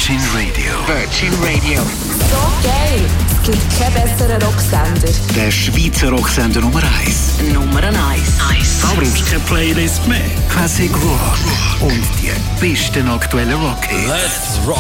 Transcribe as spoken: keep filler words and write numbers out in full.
Virgin Radio. Virgin Radio. So geil! Es gibt keinen besseren Rocksender. Der Schweizer Rocksender Nummer eins. Nummer eins. Da brauchst du keine Playlist mehr. Classic Rock. Und die besten aktuellen Rock-Hits. Let's rock!